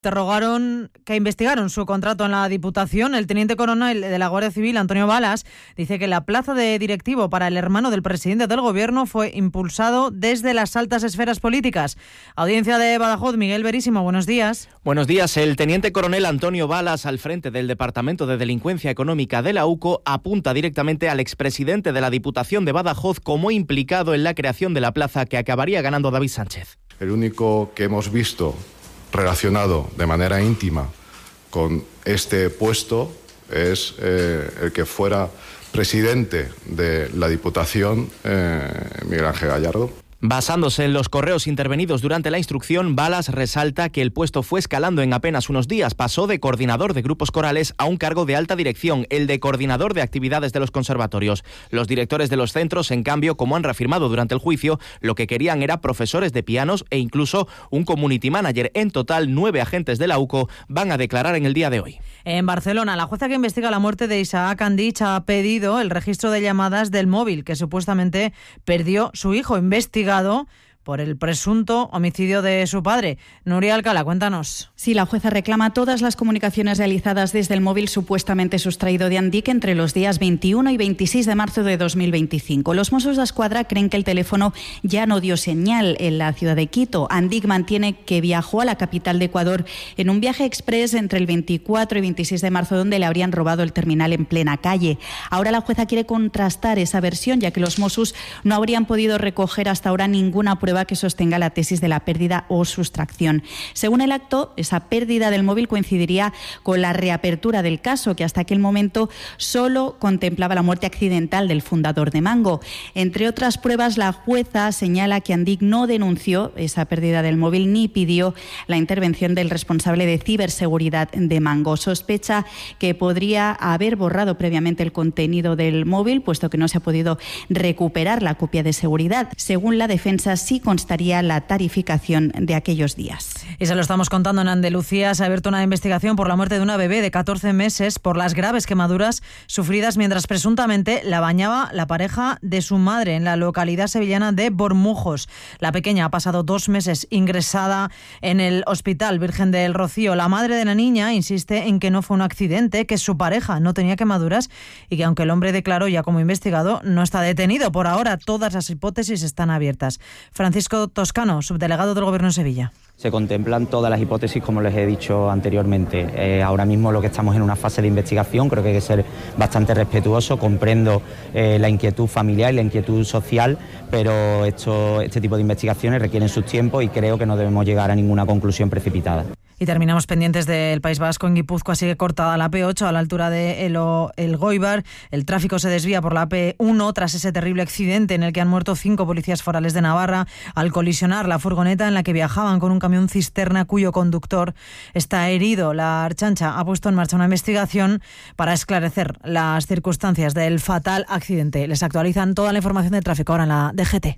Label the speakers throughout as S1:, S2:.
S1: Que investigaron su contrato en la Diputación. El teniente coronel de la Guardia Civil, Antonio Balas, dice que la plaza de directivo para el hermano del presidente del Gobierno fue impulsado desde las altas esferas políticas. Audiencia de Badajoz, Miguel Verísimo, buenos días.
S2: Buenos días. El teniente coronel Antonio Balas, al frente del Departamento de Delincuencia Económica de la UCO, apunta directamente al expresidente de la Diputación de Badajoz como implicado en la creación de la plaza que acabaría ganando David Sánchez.
S3: El único que hemos visto relacionado de manera íntima con este puesto es el que fuera presidente de la Diputación, Miguel Ángel Gallardo.
S2: Basándose en los correos intervenidos durante la instrucción, Balas resalta que el puesto fue escalando en apenas unos días. Pasó de coordinador de grupos corales a un cargo de alta dirección, el de coordinador de actividades de los conservatorios. Los directores de los centros, en cambio, como han reafirmado durante el juicio, lo que querían era profesores de pianos e incluso un community manager. En total, 9 agentes de la UCO van a declarar en el día de hoy.
S1: En Barcelona, la jueza que investiga la muerte de Isaac Andich ha pedido el registro de llamadas del móvil que supuestamente perdió su hijo, investigado por el presunto homicidio de su padre. Nuria Alcalá, cuéntanos.
S4: Sí, la jueza reclama todas las comunicaciones realizadas desde el móvil supuestamente sustraído de Andic entre los días 21 y 26 de marzo de 2025. Los Mossos d'Esquadra creen que el teléfono ya no dio señal en la ciudad de Quito. Andic mantiene que viajó a la capital de Ecuador en un viaje express entre el 24 y 26 de marzo, donde le habrían robado el terminal en plena calle. Ahora la jueza quiere contrastar esa versión, ya que los Mossos no habrían podido recoger hasta ahora ninguna prueba que sostenga la tesis de la pérdida o sustracción. Según el acto, esa pérdida del móvil coincidiría con la reapertura del caso, que hasta aquel momento solo contemplaba la muerte accidental del fundador de Mango. Entre otras pruebas, la jueza señala que Andic no denunció esa pérdida del móvil ni pidió la intervención del responsable de ciberseguridad de Mango. Sospecha que podría haber borrado previamente el contenido del móvil, puesto que no se ha podido recuperar la copia de seguridad. Según la defensa, sí constaría la tarificación de aquellos días.
S1: Y se lo estamos contando en Andalucía. Se ha abierto una investigación por la muerte de una bebé de 14 meses por las graves quemaduras sufridas mientras presuntamente la bañaba la pareja de su madre en la localidad sevillana de Bormujos. La pequeña ha pasado 2 meses ingresada en el Hospital Virgen del Rocío. La madre de la niña insiste en que no fue un accidente, que su pareja no tenía quemaduras y que aunque el hombre declaró ya como investigado, no está detenido. Por ahora todas las hipótesis están abiertas. Francisco Toscano, subdelegado del Gobierno de Sevilla.
S5: Se contemplan todas las hipótesis, como les he dicho anteriormente. Ahora mismo lo que estamos en una fase de investigación, creo que hay que ser bastante respetuoso. Comprendo la inquietud familiar y la inquietud social, pero este tipo de investigaciones requieren sus tiempos y creo que no debemos llegar a ninguna conclusión precipitada.
S1: Y terminamos pendientes del País Vasco. En Guipúzcoa sigue cortada la P8 a la altura de El Goibar. El tráfico se desvía por la P1 tras ese terrible accidente en el que han muerto 5 policías forales de Navarra al colisionar la furgoneta en la que viajaban con un camión cisterna cuyo conductor está herido. La Ertzaintza ha puesto en marcha una investigación para esclarecer las circunstancias del fatal accidente. Les actualizan toda la información de tráfico ahora en la DGT.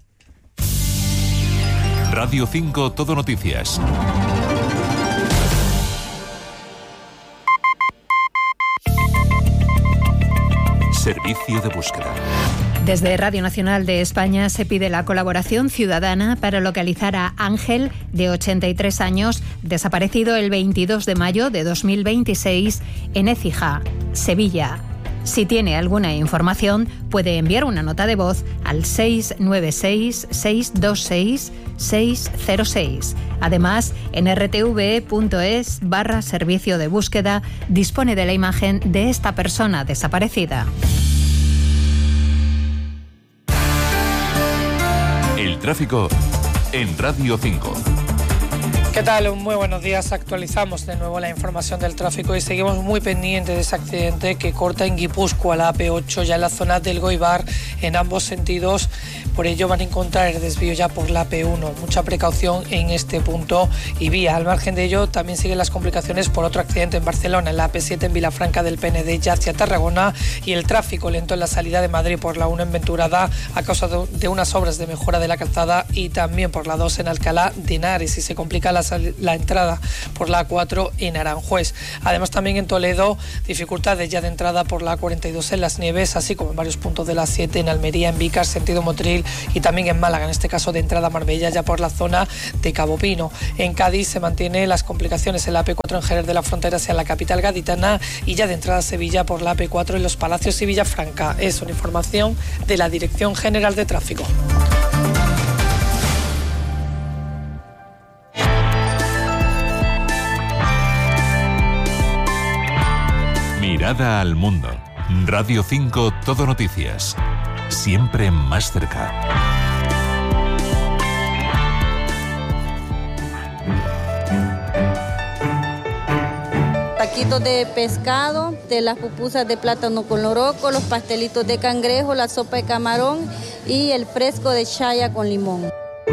S6: Radio 5 Todo Noticias. Servicio de búsqueda.
S7: Desde Radio Nacional de España se pide la colaboración ciudadana para localizar a Ángel, de 83 años, desaparecido el 22 de mayo de 2026 en Écija, Sevilla. Si tiene alguna información, puede enviar una nota de voz al 696-626-606. Además, en rtv.es/servicio de búsqueda dispone de la imagen de esta persona desaparecida.
S6: El tráfico en Radio 5.
S8: ¿Qué tal? Muy buenos días. Actualizamos de nuevo la información del tráfico y seguimos muy pendientes de ese accidente que corta en Guipúzcoa la AP8, ya en la zona del Goibar, en ambos sentidos. Por ello van a encontrar el desvío ya por la AP1. Mucha precaución en este punto y vía. Al margen de ello, también siguen las complicaciones por otro accidente en Barcelona, en la AP7 en Vilafranca del Penedès ya hacia Tarragona, y el tráfico lento en la salida de Madrid por la 1 en Venturada a causa de unas obras de mejora de la calzada, y también por la 2 en Alcalá de Henares, y se complica la la entrada por la A4 en Aranjuez. Además, también en Toledo, dificultades ya de entrada por la A42 en Las Nieves, así como en varios puntos de la 7 en Almería, en Vícar, sentido Motril, y también en Málaga, en este caso de entrada a Marbella, ya por la zona de Cabo Pino. En Cádiz se mantienen las complicaciones en la AP4 en Jerez de la Frontera hacia la capital gaditana, y ya de entrada a Sevilla por la AP4 en Los Palacios y Villafranca. Es una información de la Dirección General de Tráfico.
S6: Mirada al mundo. Radio 5 Todo Noticias. Siempre más cerca.
S9: Taquitos de pescado, de las pupusas de plátano con loroco, los pastelitos de cangrejo, la sopa de camarón y el fresco de chaya con limón.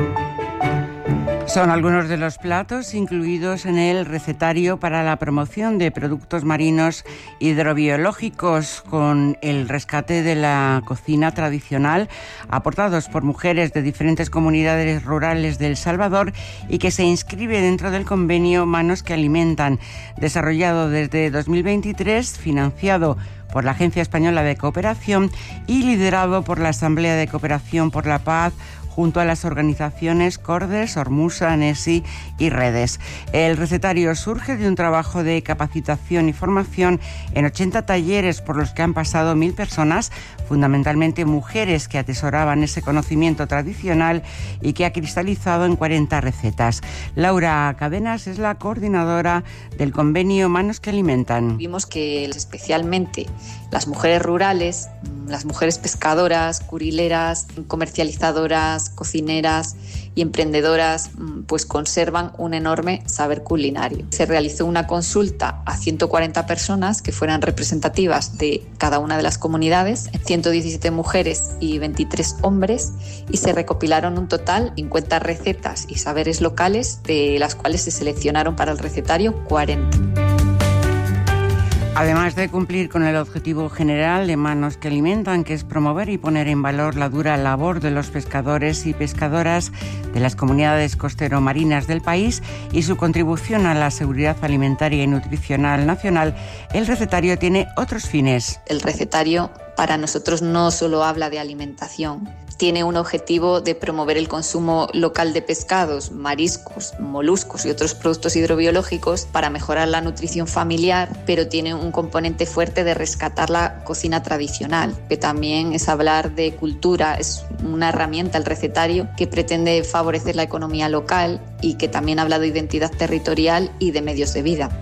S10: Son algunos de los platos incluidos en el recetario para la promoción de productos marinos hidrobiológicos con el rescate de la cocina tradicional, aportados por mujeres de diferentes comunidades rurales de El Salvador y que se inscribe dentro del convenio Manos que Alimentan, desarrollado desde 2023, financiado por la Agencia Española de Cooperación y liderado por la Asamblea de Cooperación por la Paz, junto a las organizaciones Cordes, Ormusa, Nesi y Redes. El recetario surge de un trabajo de capacitación y formación en 80 talleres por los que han pasado 1.000 personas, fundamentalmente mujeres que atesoraban ese conocimiento tradicional y que ha cristalizado en 40 recetas. Laura Cadenas es la coordinadora del convenio Manos que Alimentan.
S11: Vimos que especialmente las mujeres rurales, las mujeres pescadoras, curileras, comercializadoras, cocineras y emprendedoras, pues conservan un enorme saber culinario. Se realizó una consulta a 140 personas que fueran representativas de cada una de las comunidades, 117 mujeres y 23 hombres, y se recopilaron un total 50 recetas y saberes locales, de las cuales se seleccionaron para el recetario 40.
S10: Además de cumplir con el objetivo general de Manos que Alimentan, que es promover y poner en valor la dura labor de los pescadores y pescadoras de las comunidades costero-marinas del país y su contribución a la seguridad alimentaria y nutricional nacional, el recetario tiene otros fines.
S11: El recetario para nosotros no solo habla de alimentación, tiene un objetivo de promover el consumo local de pescados, mariscos, moluscos y otros productos hidrobiológicos para mejorar la nutrición familiar, pero tiene un componente fuerte de rescatar la cocina tradicional, que también es hablar de cultura, es una herramienta, el recetario, que pretende favorecer la economía local y que también habla de identidad territorial y de medios de vida.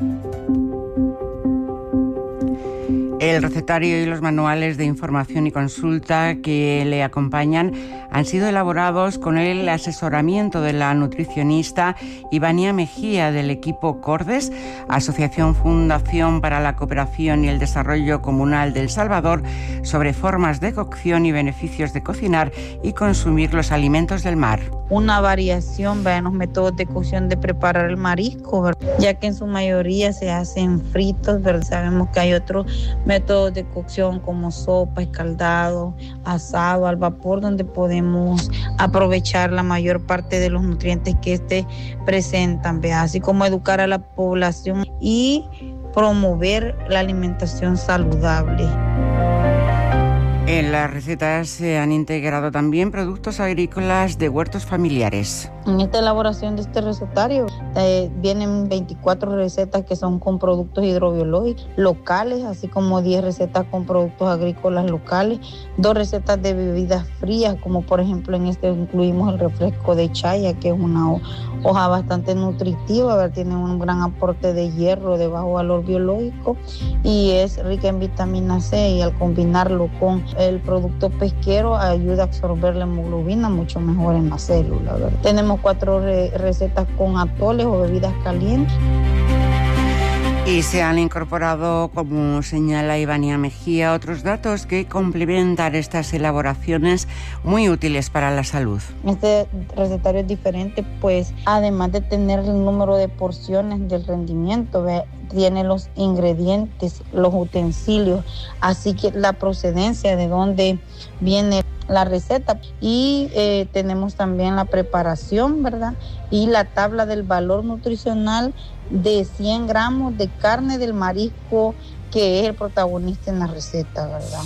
S10: El recetario y los manuales de información y consulta que le acompañan han sido elaborados con el asesoramiento de la nutricionista Ivania Mejía del equipo Cordes, Asociación Fundación para la Cooperación y el Desarrollo Comunal de El Salvador, sobre formas de cocción y beneficios de cocinar y consumir los alimentos del mar.
S12: Una variación en los métodos de cocción de preparar el marisco, ¿verdad? Ya que en su mayoría se hacen fritos, ¿verdad? Sabemos que hay otros métodos de cocción como sopa, escaldado, asado, al vapor, donde podemos aprovechar la mayor parte de los nutrientes que presentan, ¿verdad? Así como educar a la población y promover la alimentación saludable.
S10: En las recetas se han integrado también productos agrícolas de huertos familiares.
S12: En esta elaboración de este recetario vienen 24 recetas que son con productos hidrobiológicos locales, así como 10 recetas con productos agrícolas locales, 2 recetas de bebidas frías, como por ejemplo en este incluimos el refresco de chaya, que es una hoja bastante nutritiva, ¿verdad? Tiene un gran aporte de hierro de bajo valor biológico y es rica en vitamina C, y al combinarlo con el producto pesquero ayuda a absorber la hemoglobina mucho mejor en la célula, ¿verdad? Tenemos 4 recetas con atoles o bebidas calientes.
S10: Y se han incorporado, como señala Ivania Mejía, otros datos que complementan estas elaboraciones muy útiles para la salud.
S12: Este recetario es diferente, pues además de tener el número de porciones del rendimiento, tiene los ingredientes, los utensilios, así que la procedencia de dónde viene la receta. Y tenemos también la preparación, ¿verdad? Y la tabla del valor nutricional de 100 gramos de carne del marisco, que es el protagonista en la receta, ¿verdad?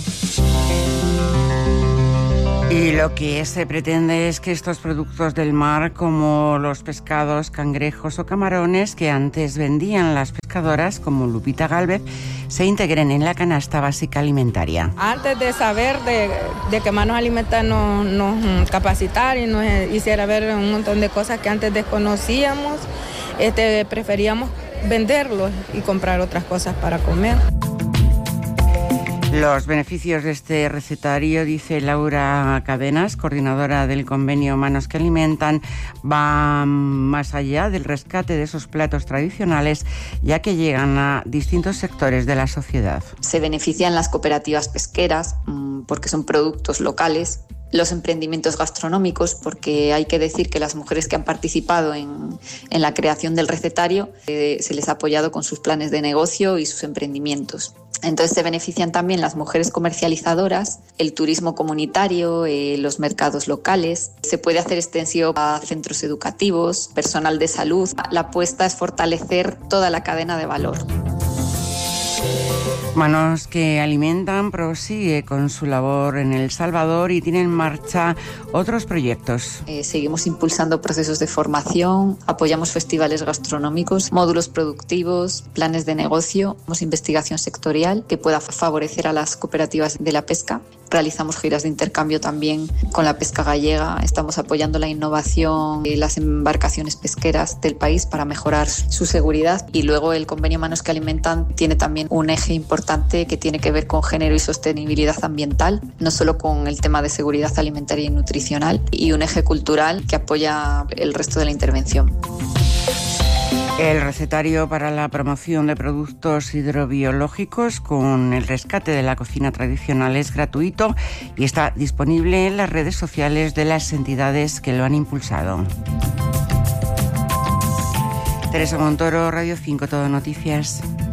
S10: Y lo que se pretende es que estos productos del mar, como los pescados, cangrejos o camarones que antes vendían las pescadoras, como Lupita Gálvez, se integren en la canasta básica alimentaria.
S13: Antes de saber de qué más nos alimenta, nos capacitar y nos hiciera ver un montón de cosas que antes desconocíamos, preferíamos venderlos y comprar otras cosas para comer.
S10: Los beneficios de este recetario, dice Laura Cadenas, coordinadora del convenio Manos que Alimentan, van más allá del rescate de esos platos tradicionales, ya que llegan a distintos sectores de la sociedad.
S11: Se benefician las cooperativas pesqueras porque son productos locales, los emprendimientos gastronómicos, porque hay que decir que las mujeres que han participado en la creación del recetario se les ha apoyado con sus planes de negocio y sus emprendimientos. Entonces se benefician también las mujeres comercializadoras, el turismo comunitario, los mercados locales. Se puede hacer extensivo a centros educativos, personal de salud. La apuesta es fortalecer toda la cadena de valor.
S10: Manos que Alimentan prosigue con su labor en El Salvador y tiene en marcha otros proyectos.
S11: Seguimos impulsando procesos de formación, apoyamos festivales gastronómicos, módulos productivos, planes de negocio, investigación sectorial que pueda favorecer a las cooperativas de la pesca. Realizamos giras de intercambio también con la pesca gallega. Estamos apoyando la innovación y las embarcaciones pesqueras del país para mejorar su seguridad. Y luego el convenio Manos que Alimentan tiene también un eje importante que tiene que ver con género y sostenibilidad ambiental, no solo con el tema de seguridad alimentaria y nutricional, y un eje cultural que apoya el resto de la intervención.
S10: El recetario para la promoción de productos hidrobiológicos con el rescate de la cocina tradicional es gratuito y está disponible en las redes sociales de las entidades que lo han impulsado. Teresa Montoro, Radio 5, Todo Noticias.